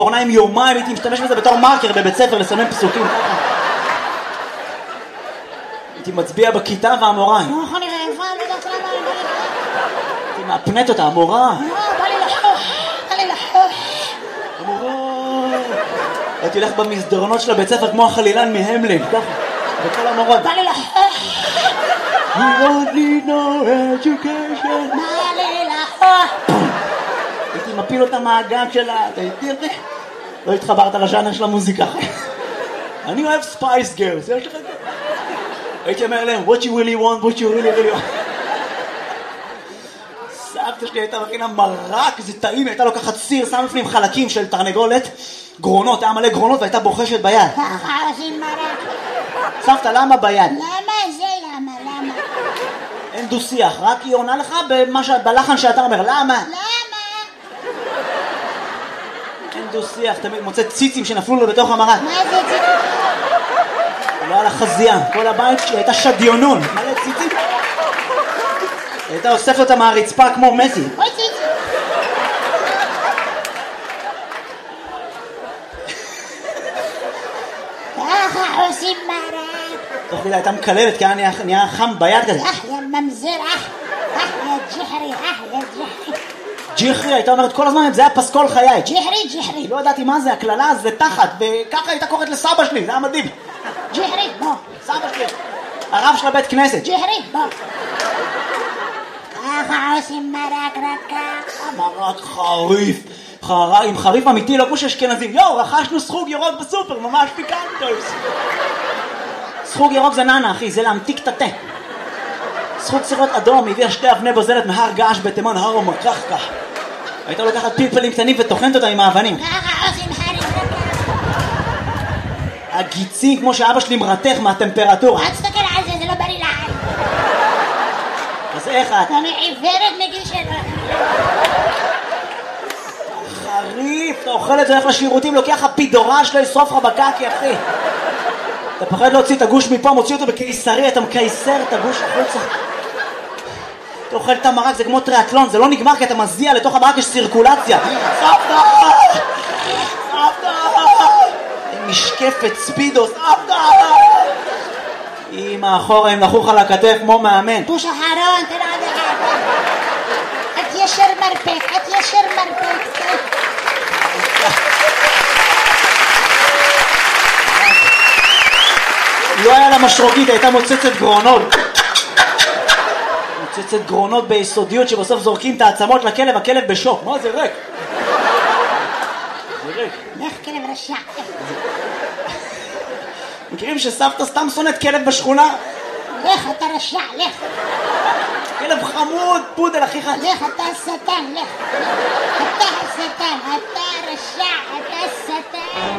ציפורניים יומיים, הייתי משתמש בזה בתור מרקר בבית ספר לסמן פסוקים ככה. הייתי מצביע בכיתה והמורה, אני רעבה, לא יודעת למה, הייתי מאפנט אותה, המורה. בא לי לחוש. המורה. הייתי הולך במסדרונות של הבית ספר כמו החלילן מהמלין, ככה, בכל המורות. בא לי לחוש. You don't need no education. בא לי לחוש. הייתי מפיל אותה מהגג שלה, אתה איתי אותי? לא התחברת לז'אנר של המוזיקה. אני אוהב ספייס גרס, יש לך את זה? הייתי אומר להם, what you really want, what you really want. סבתא שלי הייתה מכינה מרק, זה טעים, הייתה לוקחת סיר, שם לפנים חלקים של תרנגולת, גרונות, היה מלא גרונות והייתה בוחשת ביד. ככה עושים מרק. סבתא, למה ביד? למה זה למה? אין דו שיח, רק היא עונה לך בלחן שאתה אומר, למה? אין דו שיח, תמיד מוצא ציצים שנפלו לו בתוך המרק. מה זה ציצים? לא על החזייה, כל הבית שלי הייתה שדיונון, מלא ציצים. הייתה אוספת אותה מהרצפה כמו מסי. אוי ציצים. ככה עושים מרק. תוך כדי הייתה מקללת כי נהיה חם ביד כזה. יא ממזר, יא ג'חרי, יא ג'חרי. ג'חרי, הייתה אומרת כל הזמן, זה היה פסקול חיי. ג'חרי. לא ידעתי מה זה, הכללה זה תחת, וככה הייתה קוראת לסבא שלי, זה היה מדהים. ג'חרי, בוא. סבא שלי, הרב של הבית כנסת. ג'חרי, בוא. ככה עושים מרק רק ככה. מרק חריף, עם חריף אמיתי, לא כמו שאשכנזים. רכשנו סחוג ירוק בסופר, ממש פיקנטוס. סחוג ירוק זה ננה, אחי, זה להמתיק את התה. סחוג סירות אדום, הביאה 2 אבני בוזלת מהר געש בתימן, הר ומקחקה. הייתה לוקחת פלפלים קטנים וטוחנת אותם עם האבנים. ככה עושים חריף רק ככה. הגיצים, כמו שאבא שלי מרתך מהטמפרטורה. אל תסתכל על זה, זה לא בריא לעין. אז איך את? אני עיוורת מגיל שלו. חריף, אתה אוכל את זה, הולך לשירותים, לוקח הפידורה שלו, ישרוף לך בקקי, אחי. אתה פחד להוציא את הגוש מפה, מוציא אותו בקיסרי, אתה מקייסר את הגוש החוצה. אתה אוכל את המרק, זה כמו טריאטלון, זה לא נגמר כי אתה מזיע, לתוך המרק יש סירקולציה. סבתא! משקפת ספידו, סבתא! אמא, אחורה, הם נחוך על הכתף כמו מאמן. פוש אחרון, תראה עד אחד. את ישר מרפק. לא היה לה משרוקית, הייתה מוצצת גרונות. מוצצת גרונות ביסודיות שבסוף זורקים את העצמות לכלב, הכלב בשוק. מה זה ריק? זה ריק. לך כלב רשע. מכירים שסבתא סתם שונאת כלב בשכונה? לך אתה רשע, לך. כלב חמוד, פודל אחיך. לך אתה שטן, לך.